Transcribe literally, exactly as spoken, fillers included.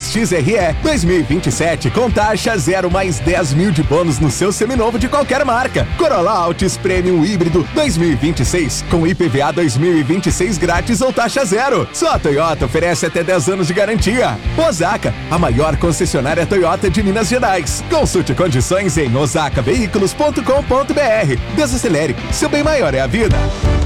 X R E dois mil e vinte e sete com taxa zero mais dez mil de bônus no seu seminovo de qualquer marca. Corolla Altis Premium Híbrido dois mil e vinte e seis com I P V A dois mil e vinte e seis grátis ou taxa zero. Só a Toyota oferece até dez anos de garantia. Osaka, a maior concessionária Toyota de Minas Gerais. Consulte condições em osaka veículos ponto com ponto br. Desacelere, seu bem maior é a vida.